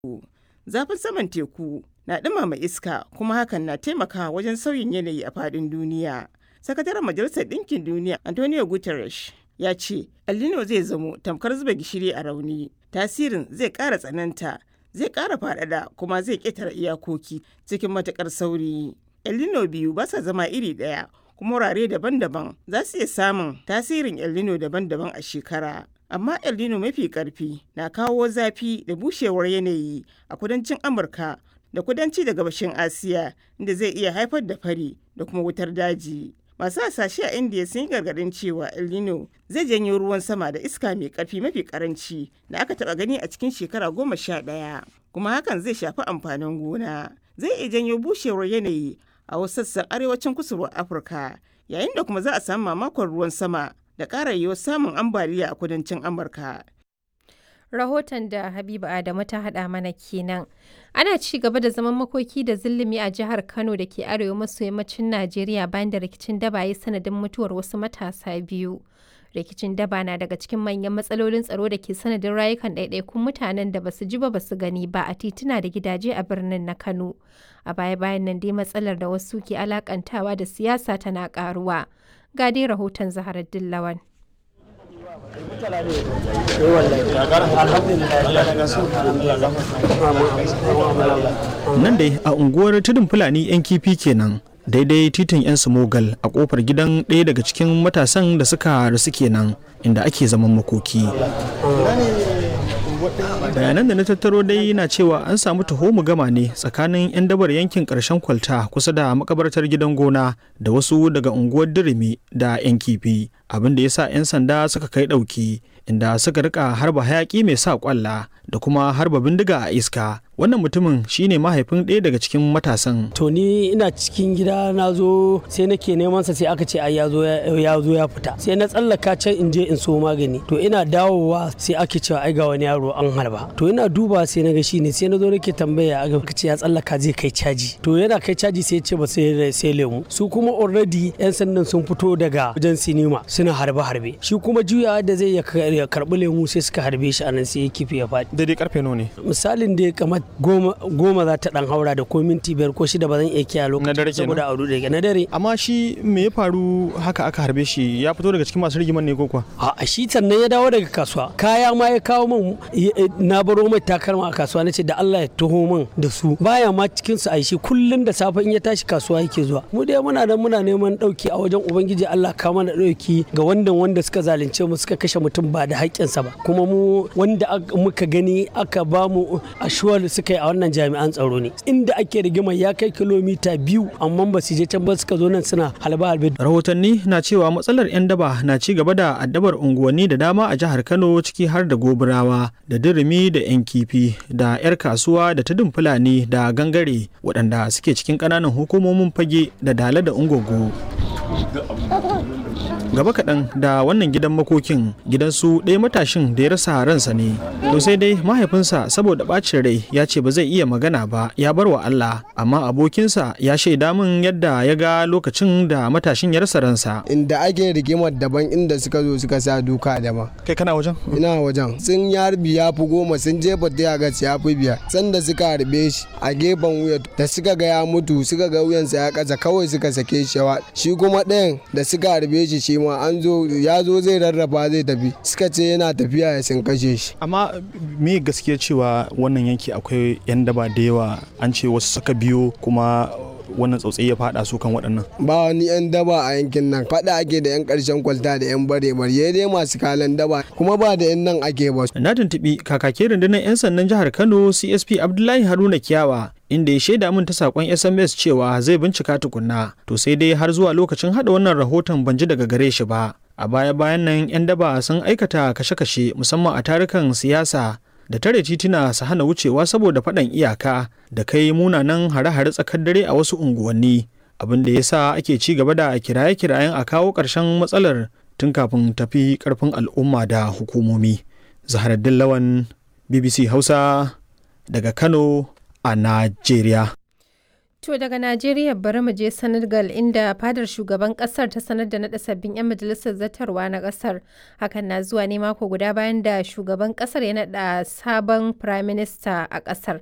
Zafin saman teku na ɗumama iska kuma hakan na taimakawa wajen sauyin yanayi a faɗin duniya. Sakataren Majalisar Ɗinkin Duniya Antonio Guterres ya ce El Nino zai zamo tamkar zuba gishiri a rauni. Tasirin zai ƙara tsananta, zai ƙara faɗaɗa kuma zai ƙetare iyakoki cikin matuƙar sauri. El Nino biyu ba sa zama iri ɗaya kuma wurare daban-daban za su iya samun tasirin El Nino daban-daban a shekara. Amma El Nino mafi ƙarfi na kawo zafi da bushewar yanayi a kudancin Amurka da kudanci da gabashin Asiya, inda zai iya haifar da fari da kuma wutar daji. Masu hasashe a Indiya sun yi gargaɗin cewa El Nino zai janyo ruwan sama da iska mai ƙarfi mafi ƙaranci da aka taɓa gani a cikin shekara 11, kuma hakan zai shafi amfanin gona. Zai iya janyo bushewar yanayi a wasu sassan arewacin kusurwar Afirka, yayin da kuma za a samu mamakon ruwan sama da ƙara yiwuwar samun ambaliya a kudancin Amurka. Rahoton da Habiba Adamu ta haɗa mana kenan. Ana ci gaba da zaman makoki da zulumi a jihar Kano da ke arewa maso yammacin Najeriya bayan da rikicin daba ya sanadin mutuwar wasu matasa 2. Rikicin daba na daga cikin manyan matsalolin tsaro da ke sanadin rayukan ɗaiɗaikun mutanen da basu ji ba basu gani ba a tituna da gidaje a birnin na Kano. A baya-bayan nan dai matsalar da wasu ke alakantawa da siyasa tana ƙaruwa. Ga dai rahoton Zaharaddin Lawan. Nan dai a unguwar tudun Fulani 'yan kifi kenan, daidai titin 'yan Sumogal a kofar gidan ɗaya daga cikin matasan da suka rasu kenan, inda ake zaman makoki. Bayanan da na tattaro dai na cewa an samu taho-mu-gama ne tsakanin 'yan dabar yankin ƙarshen kwalta kusa da makabartar gidan gona da wasu daga unguwar Dirimi da 'yan kifi, abin da ya sa 'yan sanda suka kai ɗauki, inda suka rika harba hayaƙi mai sa ƙwalla da kuma harba bindiga a iska. Wannan mutumin shine mahaifin ɗaya daga cikin matasan. To ni ina cikin gida na zo sai nake neman sa sai aka ce ai ya zo ya fita. Sai na tsallaka can in je in so magani. To ina dawowa sai ake cewa ai ga wani yaro an harba. To ina duba sai na ga shine sai na zo nake tambaya aka ce ya tsallaka zai kai caji. To yana kai caji sai ya ce ba sai lemu. Su kuma already yan sandan sun fito daga wajen sinima suna harbe. Shi kuma juyawa da zai ya karbi lemu sai suka harbe shi anan sai ya kifi ya faɗi. Daidai karfe nawa ne? Misalin da kamar goma za ta dan haura da ko minti 5 ko 6 ba zan iya kiyaye lokacin saboda a rude na dare. Amma shi me ya faru haka aka harbe shi? Ya fito daga cikin masu rigiman ne ko kuwa? A shi sannan ya dawo daga kasuwa, kaya ma ya kawo min, na baro mai takalma a kasuwa nace da Allah ya taho min da su, baya ma cikin su ai shi kullun da safe in ya tashi kasuwa yake zuwa. Mu dai muna neman dauki a wajen ubangiji Allah ka mana dauki ga wanda suka zalunce mu suka kashe mutum ba da haƙƙinsa ba, kuma mu wanda muka gani aka ba mu ashuwar suka yi a wannan jami'an tsaro ne, inda ake rigima ya kai kilomita 2 amma ba su je can ba suka zo nan suna halbe. Rahotanni na cewa matsalar 'yan daba na ci gaba da addabar unguwanni da dama a jihar Kano, ciki har da Gobirawa da Dirimi da 'yan kifi da 'yar kasuwa da tudun Fulani da Gangare, waɗanda suke cikin ƙananan hukumomin Fage da Dala da Ungogo. Gaba kaɗan da wannan gidan makokin, gidansu ɗaya matashin da ya rasa ransa ne. To sai dai mahaifinsa saboda ɓacin rai ya ce ba zai iya magana ba, ya bar wa Allah, amma abokinsa ya shaida min yadda ya ga lokacin da matashin ya rasa ransa. Inda ake rigimar daban, inda suka zo suka sa duka daban. Kai kana wajen? Ina wajen. Sun harbi ya fi 10, sun jefa ta ga ya fi 5. Sanda suka harbe shi a gefen wuya, da suka ga ya mutu suka ga wuyansa ya kasa, kawai suka sake shi. Shi kuma ɗayan da suka harbe shi ma ya zo zai rarraba zai tafi, suka ce yana tafiya ya sun kashe shi. Amma me gaskiya cewa wannan yanki akwai 'yan daba da yawa, an ce wasu suka biyo kuma wannan tsautsayi ya fada su kan waɗannan? Ba wani 'yan daba a yankin nan, fada ake da 'yan ƙarshen kwalta da 'yan bare dai masu kalan daba, kuma ba da 'yan nan ake ba. Na tuntuɓi kakakin rundunar 'yan sandan jihar Kano CSP Abdullahi Haruna Kiyawa, inda ya shaida min ta sakon SMS cewa zai bincika tukunna. To sai dai har zuwa lokacin hada wannan rahoton ban ji daga gare shi ba. A baya-bayan nan 'yan daba sun aikata kashe-kashe musamman a tarukan siyasa da tare tituna su hana wucewa saboda faɗan iyaka da kai munanan hare-hare tsakar dare a wasu unguwanni, abin da ya sa ake ci gaba da kiraye-kirayen a kawo ƙarshen matsalar tun kafin tafi ƙarfin al'umma da hukumomi. Zaharaddin Lawan, BBC Hausa daga Kano a Najeriya. To daga Najeriya bari mu je Senegal inda fadar shugaban kasar ta sanar da naɗa sabbin 'yan majalisar zartarwa na kasar. Hakan na zuwa ne mako guda bayan da shugaban kasar ya naɗa sabon Prime Minister a kasar.